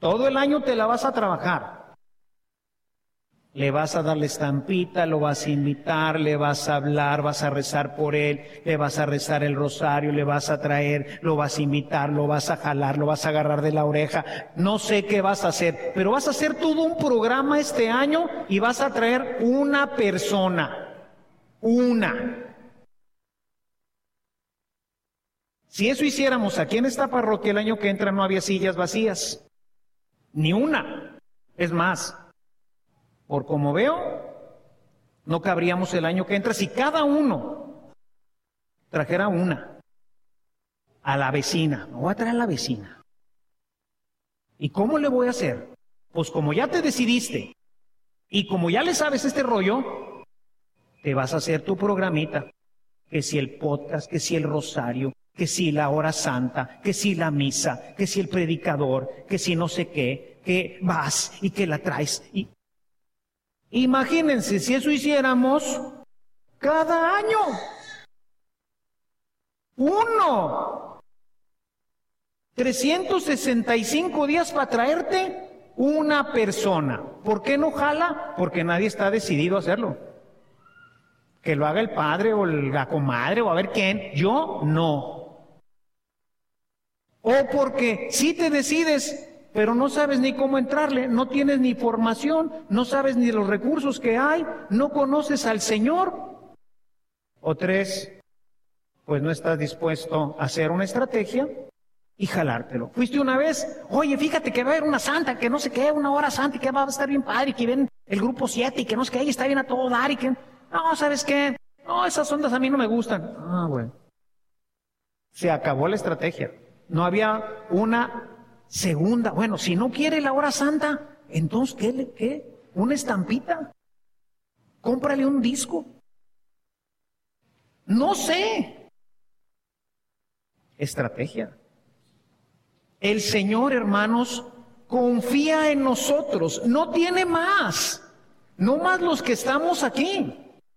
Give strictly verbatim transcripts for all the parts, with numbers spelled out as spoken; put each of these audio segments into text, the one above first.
Todo el año te la vas a trabajar. Le vas a dar la estampita, lo vas a invitar, le vas a hablar, vas a rezar por él, le vas a rezar el rosario, le vas a traer, lo vas a invitar, lo vas a jalar, lo vas a agarrar de la oreja. No sé qué vas a hacer, pero vas a hacer todo un programa este año y vas a traer una persona. Una. Si eso hiciéramos aquí en esta parroquia el año que entra, no había sillas vacías. Ni una. Es más, por como veo, no cabríamos el año que entra si cada uno trajera una. A la vecina. Me voy a traer a la vecina. ¿Y cómo le voy a hacer? Pues como ya te decidiste y como ya le sabes este rollo, te vas a hacer tu programita. Que si el podcast, que si el rosario, que si la hora santa, que si la misa, que si el predicador, que si no sé qué, que vas y que la traes. Y imagínense si eso hiciéramos cada año. Uno. trescientos sesenta y cinco días para traerte una persona. ¿Por qué no jala? Porque nadie está decidido a hacerlo. Que lo haga el padre o la comadre o a ver quién. Yo no. O porque sí te decides, pero no sabes ni cómo entrarle, no tienes ni formación, no sabes ni los recursos que hay, no conoces al Señor. O tres, pues no estás dispuesto a hacer una estrategia y jalártelo. Fuiste una vez, oye, fíjate que va a haber una santa, que no sé qué, una hora santa y que va a estar bien padre, y que ven el grupo siete y que no sé qué, y está bien a todo dar y que... No, ¿sabes qué? No, esas ondas a mí no me gustan. Ah, bueno. Se acabó la estrategia. No había una segunda. Bueno, si no quiere la hora santa, entonces, ¿qué? Le, qué? ¿Una estampita? Cómprale un disco. No sé. Estrategia. El Señor, hermanos, confía en nosotros. No tiene más. No más los que estamos aquí.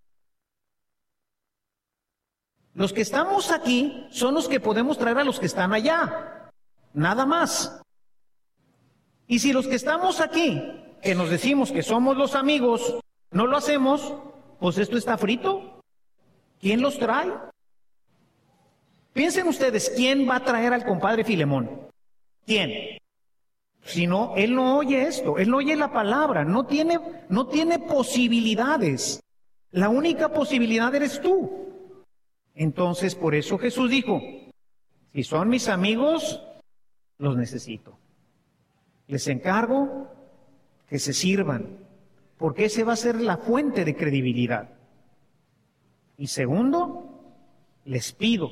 Los que estamos aquí son los que podemos traer a los que están allá. Nada más. Y si los que estamos aquí, que nos decimos que somos los amigos, no lo hacemos, pues esto está frito. ¿Quién los trae? Piensen ustedes, ¿quién va a traer al compadre Filemón? ¿Quién? Si no, él no oye esto, él no oye la palabra, no tiene, no tiene posibilidades. La única posibilidad eres tú. Entonces, por eso Jesús dijo, si son mis amigos, los necesito. Les encargo que se sirvan, porque ese va a ser la fuente de credibilidad. Y segundo, les pido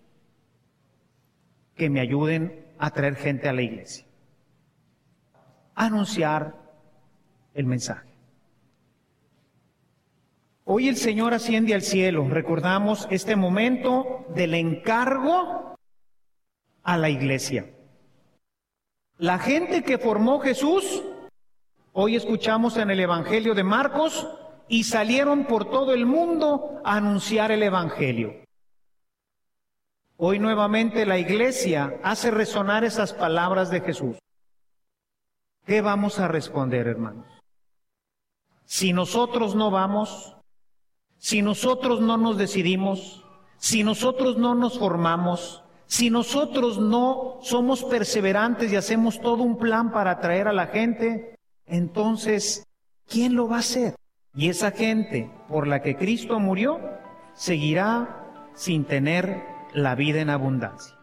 que me ayuden a traer gente a la iglesia, a anunciar el mensaje. Hoy el Señor asciende al cielo. Recordamos este momento del encargo a la iglesia. La gente que formó Jesús, hoy escuchamos en el Evangelio de Marcos, y salieron por todo el mundo a anunciar el Evangelio. Hoy nuevamente la iglesia hace resonar esas palabras de Jesús. ¿Qué vamos a responder, hermanos? Si nosotros no vamos, si nosotros no nos decidimos, si nosotros no nos formamos, si nosotros no somos perseverantes y hacemos todo un plan para atraer a la gente, entonces, ¿quién lo va a hacer? Y esa gente por la que Cristo murió, seguirá sin tener la vida en abundancia.